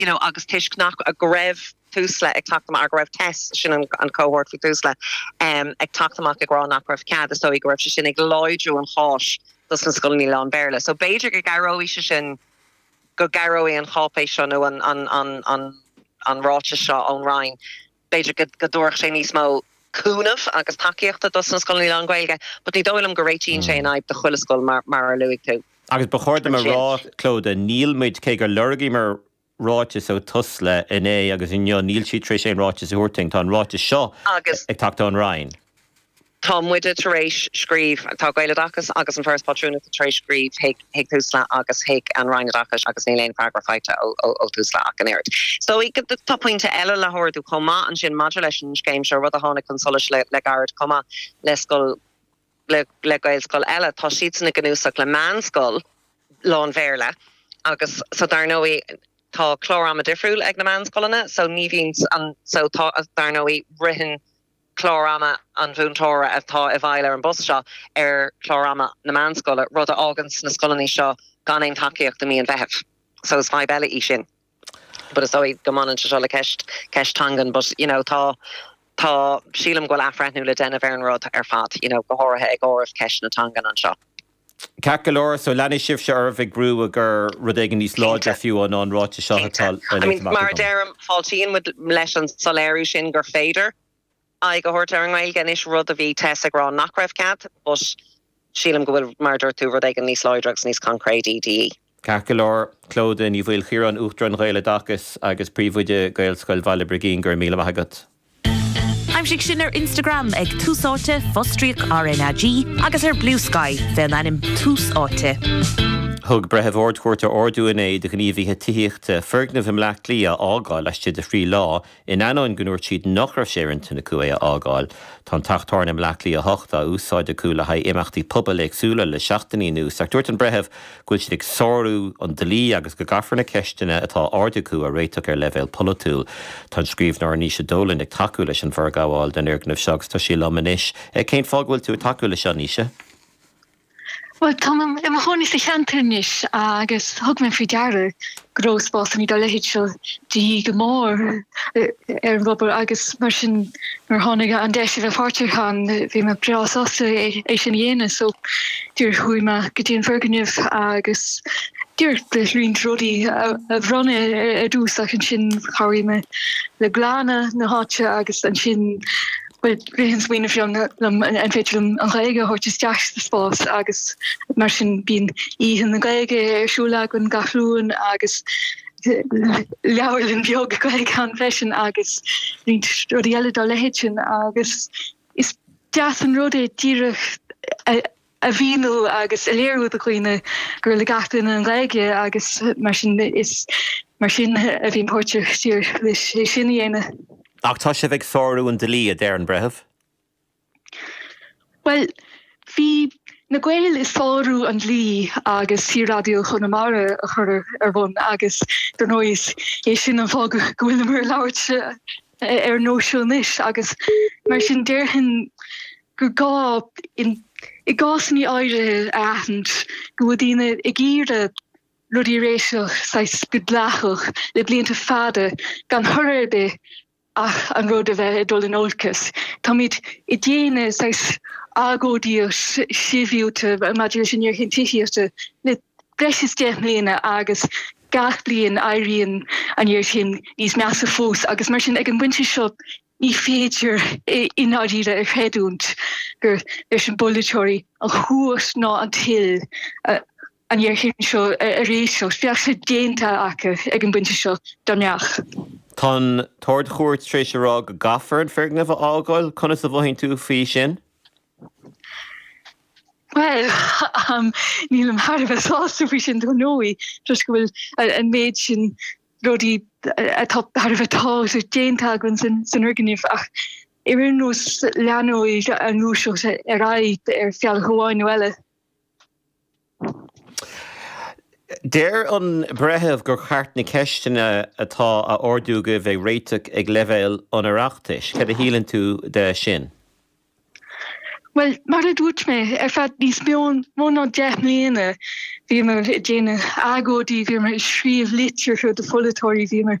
agus tiisnach a go raibh túsla ag tacht a go raibh test sin an cohort fi túsla ag tachtach ag rá nach raibh cad so ag raibh sin ag loidú an háis dus an scoil níl an béle. So Beiidir go garóí se sin go garóí an chápééis se nó an ráte seo ón Rhein. Beiidir go dúach sé níos mó cúnamh agus takeíochtta dus an scoil níl an Gaeilge, but ní dóilm go réitín sé aib de chuileascoil mar ar luigh tú. Agus bechuirda mar rá clóda níl muid cé gur lurgaí mar ráte ó tusla in é agus in níl si trééis sé ráte sa hurting tá ráte seo agus ag tacht an Rhein. Tá muide taréis scríb tá gaile dachas agus an first patrúna taréis scríb hiag túsla agus hiag an Rhein dachas agus ní léon paragrafaite ó túsla ach an éirt. So I go tá pointe eile le háirú comma an sin maidir leis an céim se rud a tháinig consolis le gairid comma le scoil le gailscoil eile tá siad sanna gúsach le manscoil lán bhéirle agus so dar nóí tá chlórama difriúil ag na manscoilna so ní víns an so tá dar nóí rihin chlórama an bhúntóra atá I bhaile an bus seo chlórama na manscoile rud a ágans na scolaní seo gan éon takeíocht na míon bheitheh. So is fáid beile í sin. But is óid go manan se seo le ceist-tangan, but tá sílam go afreithnú le denna bhar an rud ar fad, go háirithe ag áibh ceist na tangan an seo. Cacalóir so lena sibh se arbh grú a gur rud ag níos láide fiú an ráte seo mar dearm fáiltíonn leis an soléirú sin gur féidir ag go thuirtear an Gaeilge is rud a bhí test ag rá nach raibh cad, but sílam go bhfuil mar dúir tú rud ag an níos láidreachs níos concréidí DE. Cacalóir clóda ní bhfuil chiar an uachtar an Gaeile dachas agus príomhide Gaelscoil Bhaile Bregín gur míle maithagat. Aimsigh sin ar Instagram ag túsáte Fostriach RNAG agus ar Blue Sky fan anim túsáte. Thug bretheh ordcuirta ordú in é de gníomhíthe tííochta fergnamh im leach lí a ágáil leiste de frí lá in anáin gunúir siad nach raibh séireanta na cua ágáil. Tá tachttarn im leach lí a hochta úsáide cúla ha imachtaí pobal agsúla le 16 nús. Ach dúirt an bretheh gúil siad ag sárú an dlí agus go gafar na ceistena atá ardú a réiteach ar levéil politúil. Tá scríbhnar ní sé dólann ag taú leis an bhargáháil den irgnamh seagus tá sí lamanis. Cén fághfuil tú taú leis an níise? Well, Tom, I'm honey sa chanternis agus hug me fi dearre gros boss ni leid seo di gemór rubber agus mar sin mar honnig an de a farchan vi me bras as é sin héne so duur hui ma gedien vergenef agus duur lin rodi a bronne dús a sin choí me le glane na hatse agus an sin Well, rihens wien of young en fetrum an Gaeilge hoort is deach de spás agus mar sin bín íhan na Gaeilge siúla gon gaflúin agus leabharlinn beag Gaeilge an freisin agus rint rodielle dá lehéin agus is deas an rudé díirech a bhíú agus a léirú a chuoine gur le gatain an Gaeilge agus mar sin a bhín póirte tíir leis sin dhéine. Ach tá sé bheith sárú an dlí a d an bretheh? Well, hí na Gael is sárú an dlí agus sí radio Chonamara a chur ar bhn agus der nóis é sin an fá gohfuil mar labhairt ar nóisiúnis agus mar sin deirhin gur gá i gásní áire ahand go dtíine i gíre rudí réisio sais bedlachach le blianta fada gan thurbe ach an rud a bheith dul in olcas. Tá míid I dhéine sais agódíos siviúte imaginar sin ar hintííochte le breis deithléine agus gach blion airíonn an dhéir sin níos measa fós agus mar sin ag an buinte seo ní féidir inádíre ar cheadúnt gur leis an bulletóirí an chuas ná an til an dhéir sin seo a rééis seo speach sé déanta acha ag an buinte seo donneach. Tá tord chuirt trééis rá go gafar an fergnamh ágáil chuna sa bhhain tú fí sin? Well, nílam har bheith sáú fao sin do nóí, tros go bhfuil an méid sin rodí har bheith tá déanta gon san organíomh ach I nos leanóid an núseo ar raid ar fial choáin eile. Déir an bretheh gur cheart na ceistena atá a ordúga bheith réiteach ag levéil an Oireachtais, cad a hílann tú de sin? Well, mar a dút me fat ní spion mó 10 mléine vi mar déine agódí vi mar sríomh litir de folletóí vi mar